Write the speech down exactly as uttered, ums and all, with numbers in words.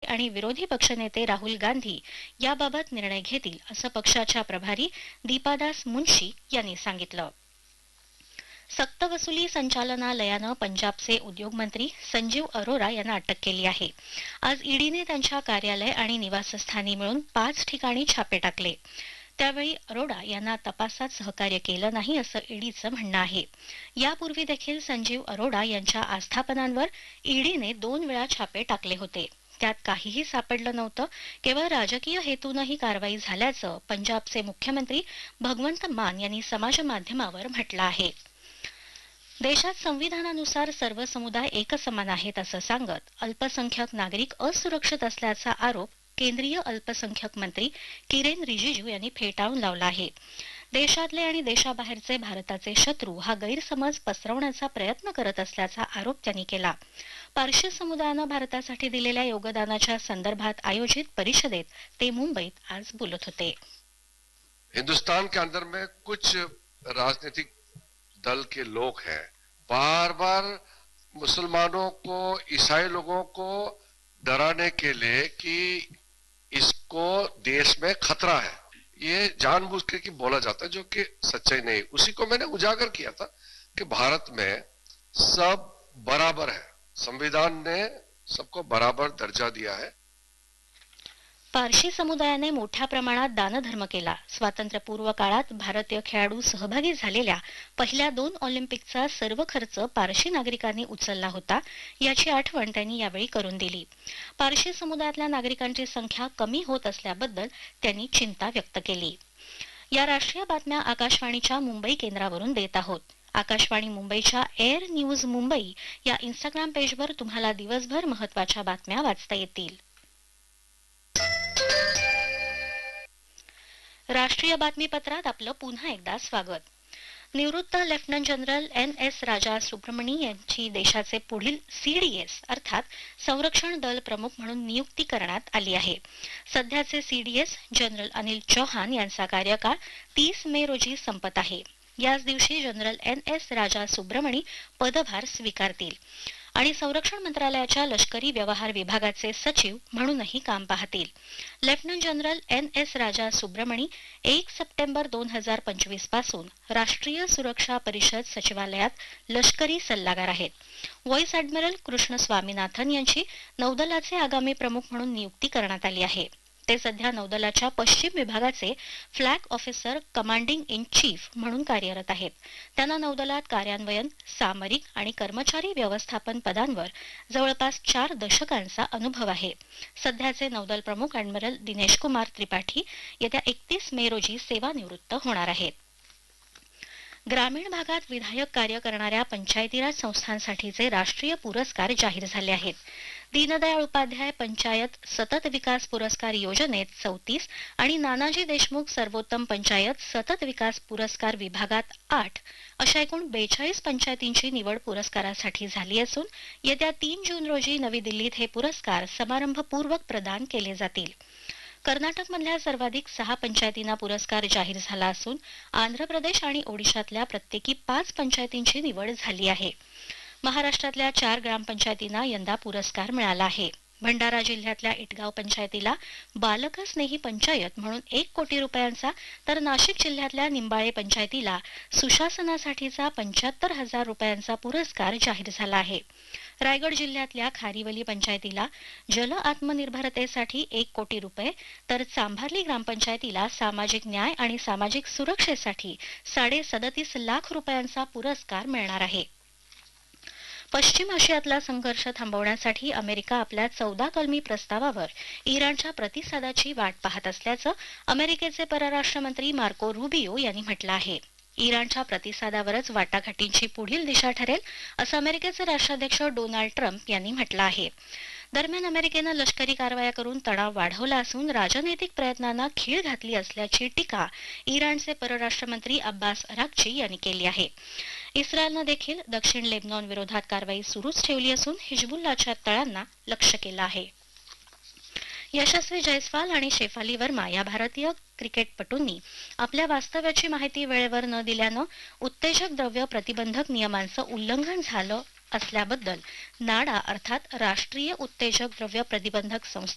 आणि विरोधी पक्षनेते राहुल गांधी याबाबत निर्णय घेतील असं पक्षाच्या प्रभारी दीपादास मुन्शी यांनी सांगितलं. सक्तवसुली संचालनालयानं पंजाबचे उद्योगमंत्री संजीव अरोरा यांना अटक केली आहे. आज ईडीने त्यांच्या कार्यालय आणि निवासस्थानी मिळून पाच ठिकाणी छापे टाकले. त्यावेळी अरोरा यांना तपासात सहकार्य केलं नाही असं ईडीचं म्हणणं आहे. यापूर्वी देखील संजीव अरोरा यांच्या आस्थापनांवर ईडीने दोन वेळा छापे टाकले होते. त्यात काहीही सापडलं नव्हतं. केवळ राजकीय हेतूनं ही कारवाई झाल्याचं पंजाबचे मुख्यमंत्री भगवंत मान यांनी समाज माध्यमावर म्हटलं आहे. देशात संविधानानुसार सर्व समुदाय एकसमान आहेत असं सांगत अल्पसंख्याक नागरिक असुरक्षित असल्याचा आरोप केंद्रीय अल्पसंख्याक मंत्री किरेन रिजिजू यांनी फेटाळून लावला आहे. देशातले आणि देशाबाहेरचे भारताचे शत्रू हा गैरसमज पसरवण्याचा प्रयत्न करत असल्याचा आरोप त्यांनी केला. पारशी समुदायानं भारतासाठी दिलेल्या योगदानाच्या संदर्भात आयोजित परिषदेत ते मुंबईत आज बोलत होते. हिंदुस्तान के अंदर में कुछ राजनीतिक दल के लोग हैं, बार बार मुसलमानों को, ईसाई लोगों को डराने के लिए कि इसको देश में खतरा है, ये जानबूझ के कि बोला जाता है, जो कि सच्चाई नहीं. उसी को मैंने उजागर किया था कि भारत में सब बराबर है. संविधान ने सबको बराबर दर्जा दिया है. पारशी समुदायाने मोठ्या प्रमाणात दानधर्म केला. स्वातंत्र्यपूर्व काळात भारतीय खेळाडू सहभागी झालेल्या पहिल्या दोन ऑलिम्पिकचा सर्व खर्च पारशी नागरिकांनी उचलला होता, याची आठवण त्यांनी यावेळी करून दिली. पारशी समुदायातल्या नागरिकांची संख्या कमी होत असल्याबद्दल त्यांनी चिंता व्यक्त केली. या राष्ट्रीय बातम्या आकाशवाणीच्या मुंबई केंद्रावरून देत आहोत. आकाशवाणी मुंबईच्या एअर न्यूज मुंबई या इन्स्टाग्राम पेजवर तुम्हाला दिवसभर महत्वाच्या बातम्या वाचता येतील. राष्ट्रीय बातमीपत्रात आपलं पुन्हा एकदा स्वागत. निवृत्त लेफ्टनंट जनरल एन एस राजा सुब्रमणी यांची देशाचे पुढील सीडीएस अर्थात संरक्षण दल प्रमुख म्हणून नियुक्ती करण्यात आली आहे. सध्याचे सीडीएस जनरल अनिल चौहान यांचा कार्यकाळ तीस मे रोजी संपत आहे. याच दिवशी जनरल एन एस राजा सुब्रमणी पदभार स्वीकारतील आणि संरक्षण मंत्रालयाच्या लष्करी व्यवहार विभागाचे सचिव म्हणूनही काम पाहतील. लेफ्टनंट जनरल एन एस राजा सुब्रमणी एक सप्टेंबर दोन हजार पंचवीस पासून राष्ट्रीय सुरक्षा परिषद सचिवालयात लष्करी सल्लागार आहेत. व्हाईस ॲडमिरल कृष्ण स्वामीनाथन यांची नौदलाचे आगामी प्रमुख म्हणून नियुक्ती करण्यात आली आहे. ते सध्या नौदलाच्या पश्चिम विभागाचे flag officer commanding in chief म्हणून कार्यरत आहेत. त्यांना नौदलात कार्यान्वयन, सामरिक आणि कर्मचारी व्यवस्थापन पदांवर जवळपास चार दशकांचा अनुभव आहे. सध्याचे नौदल प्रमुख ॲडमिरल दिनेश कुमार त्रिपाठी येत्या एकतीस मे रोजी सेवानिवृत्त होणार आहेत. ग्रामीण भागात विधायक कार्य करणाऱ्या पंचायती राज संस्थांसाठीचे राष्ट्रीय पुरस्कार जाहीर झाले आहेत. दीनदयाळ उपाध्याय पंचायत सतत विकास पुरस्कार योजनेत चौतीस आणि नानाजी देशमुख सर्वोत्तम पंचायत सतत विकास पुरस्कार विभागात आठ अशा एकूण बेचाळीस पंचायतींची निवड पुरस्कारासाठी झाली असून येत्या तीन जून रोजी नवी दिल्लीत हे पुरस्कार समारंभपूर्वक प्रदान केले जातील. कर्नाटकमधल्या सर्वाधिक सहा पंचायतींना पुरस्कार जाहीर झाला असून आंध्र प्रदेश आणि ओडिशातल्या प्रत्येकी पाच पंचायतींची निवड झाली आहे. महाराष्ट्रातल्या चार ग्रामपंचायतींना यंदा पुरस्कार मिळाला आहे. भंडारा जिल्ह्यातल्या इटगाव पंचायतीला बालक स्नेही पंचायत म्हणून एक कोटी रुपयांचा, तर नाशिक जिल्ह्यातल्या निंबाळे पंचायतीला सुशासनासाठीचा पंच्याहत्तर हजार रुपयांचा पुरस्कार जाहीर झाला आहे. रायगड जिल्ह्यातल्या खारीवली पंचायतीला जल आत्मनिर्भरतेसाठी एक कोटी रुपये, तर चांभारली ग्रामपंचायतीला सामाजिक न्याय आणि सामाजिक सुरक्षेसाठी साडे सदतीस लाख रुपयांचा पुरस्कार मिळणार आहे. पश्चिम आशियातला संघर्ष थांबवण्यासाठी अमेरिका आपल्या चौदा कलमी प्रस्तावावर इराणच्या प्रतिसादाची वाट पाहत असल्याचं अमेरिकेचे परराष्ट्र मंत्री मार्को रुबियो यांनी म्हटलं आहे. इराणच्या प्रतिसादावरच वाटाघाटींची पुढील दिशा ठरेल असं अमेरिकेचे राष्ट्राध्यक्ष डोनाल्ड ट्रम्प यांनी म्हटलं आहे. दरम्यान अमेरिकेनं लष्करी कारवाया करून तणाव वाढवला असून राजनैतिक प्रयत्नांना खीळ घातली असल्याची टीका इराणचे परराष्ट्र मंत्री अब्बास अराक्ची यांनी केली आहे. इस्रायलनं देखील दक्षिण लेबनॉन विरोधात कारवाई सुरूच ठेवली असून हिजबुल्लाच्या तळांना लक्ष्य केलं आहे. यशस्वी जयस्वाल आणि शेफाली वर्मा या भारतीय क्रिकेटपटूंनी आपल्या वास्तव्याची माहिती वेळेवर न दिल्यानं उत्तेजक द्रव्य प्रतिबंधक नियमांचं उल्लंघन झालं असल्याबद्दल नाडा अर्थात राष्ट्रीय उत्तेजक द्रव्य प्रतिबंधक संस्था